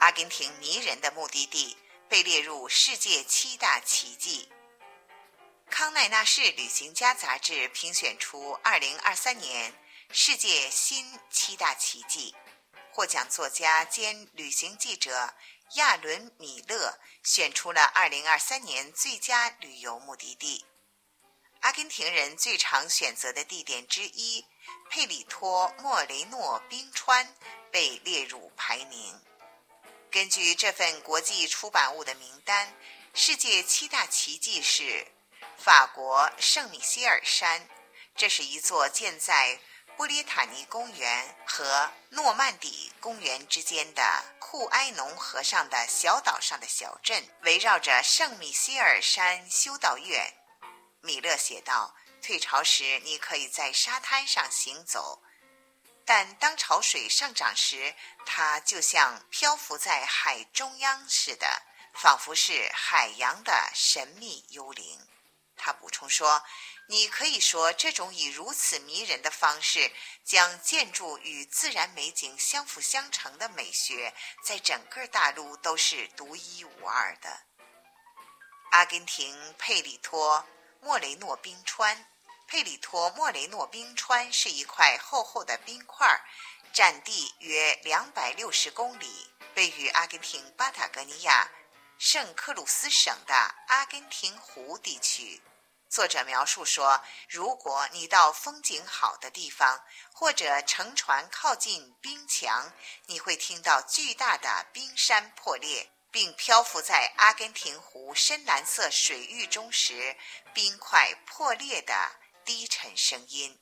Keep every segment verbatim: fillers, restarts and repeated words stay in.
阿根廷迷人的目的地被列入世界七大奇迹。康奈纳市旅行家杂志评选出二零二三年世界新七大奇迹，获奖作家兼旅行记者亚伦·米勒选出了二零二三年最佳旅游目的地。阿根廷人最常选择的地点之一，佩里托莫雷诺冰川被列入排名。根据这份国际出版物的名单，世界七大奇迹是法国圣米歇尔山，这是一座建在布列塔尼公园和诺曼底公园之间的库埃农河上的小岛上的小镇，围绕着圣米歇尔山修道院。米勒写道，退潮时你可以在沙滩上行走，但当潮水上涨时，它就像漂浮在海中央似的，仿佛是海洋的神秘幽灵。他补充说，你可以说这种以如此迷人的方式将建筑与自然美景相辅相成的美学，在整个大陆都是独一无二的。阿根廷佩里托莫雷诺冰川，佩里托莫雷诺冰川是一块厚厚的冰块，占地约两百六十公里，位于阿根廷巴塔哥尼亚圣克鲁斯省的阿根廷湖地区。作者描述说，如果你到风景好的地方，或者乘船靠近冰墙，你会听到巨大的冰山破裂，并漂浮在阿根廷湖深蓝色水域中时，冰块破裂的低沉声音。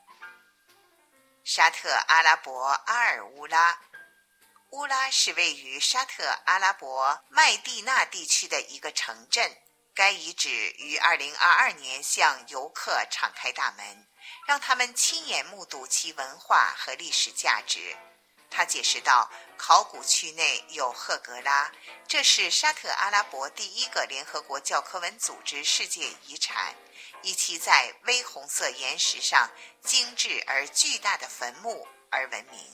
沙特阿拉伯阿尔乌拉，乌拉是位于沙特阿拉伯麦地那地区的一个城镇。该遗址于二零二二年向游客敞开大门，让他们亲眼目睹其文化和历史价值。他解释道，考古区内有赫格拉，这是沙特阿拉伯第一个联合国教科文组织世界遗产，以其在微红色岩石上精致而巨大的坟墓而闻名。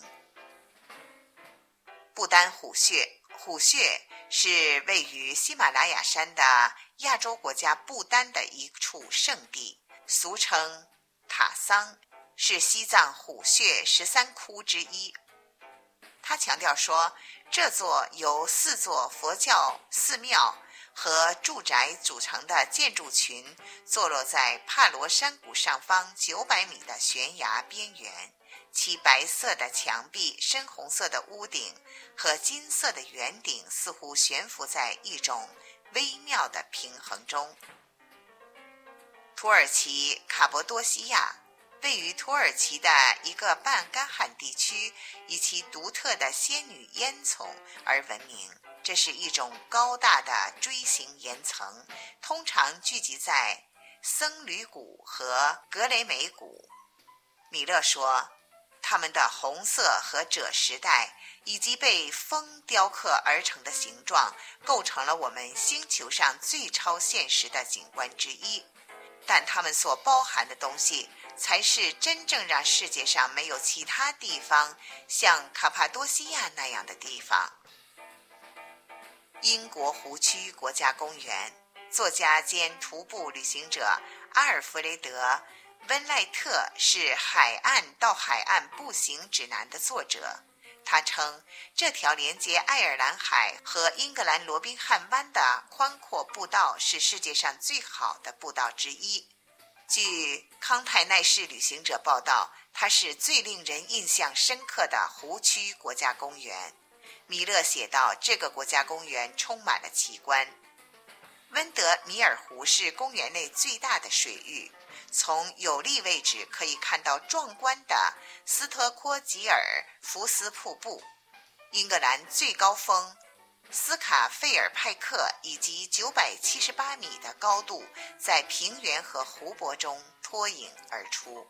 不丹虎穴，虎穴是位于喜马拉雅山的亚洲国家不丹的一处圣地，俗称塔桑，是西藏虎穴十三窟之一。他强调说，这座由四座佛教寺庙和住宅组成的建筑群坐落在帕罗山谷上方九百米的悬崖边缘，其白色的墙壁、深红色的屋顶和金色的圆顶似乎悬浮在一种微妙的平衡中。土耳其卡波多西亚位于土耳其的一个半干旱地区，以其独特的仙女烟囱而闻名。这是一种高大的锥形岩层，通常聚集在僧侣谷和格雷美谷。米勒说，它们的红色和赭石带以及被风雕刻而成的形状，构成了我们星球上最超现实的景观之一。但它们所包含的东西，才是真正让世界上没有其他地方像卡帕多西亚那样的地方。英国湖区国家公园，作家兼徒步旅行者阿尔弗雷德·温赖特是海岸到海岸步行指南的作者。他称，这条连接爱尔兰海和英格兰罗宾汉湾的宽阔步道是世界上最好的步道之一。据康泰奈市旅行者报道，它是最令人印象深刻的湖区国家公园。米勒写道，这个国家公园充满了奇观。温德米尔湖是公园内最大的水域，从有利位置可以看到壮观的斯特科吉尔福斯瀑布，英格兰最高峰斯卡费尔派克以及九百七十八米的高度在平原和湖泊中脱颖而出。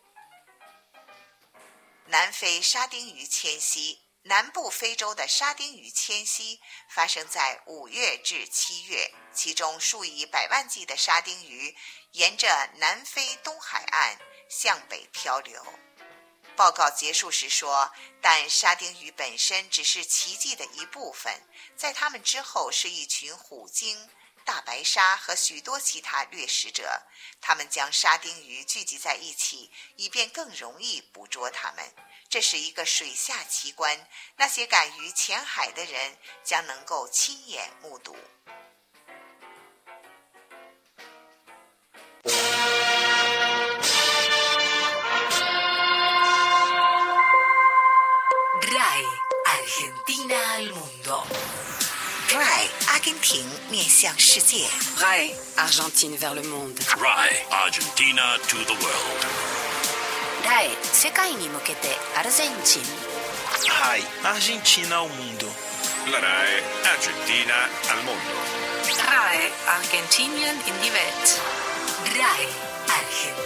南非沙丁鱼迁徙，南部非洲的沙丁鱼迁徙发生在五月至七月，其中数以百万计的沙丁鱼沿着南非东海岸向北漂流。 报告结束时说，但沙丁鱼本身只是奇迹的一部分，在它们之后是一群虎鲸、大白鲨和许多其他掠食者，他们将沙丁鱼聚集在一起，以便更容易捕捉它们。这是一个水下奇观，那些敢于潜海的人将能够亲眼目睹。 R A I Argentina al mundo. R A I 阿根廷面向世界。 R A I Argentine vers le monde. R A I Argentina to the world. R A I 世界に向けてアルゼンチン。 R A I Argentina ao mundo. La R A I Argentina al mundo. R A I Argentinien in die Welt. R A I Argentina.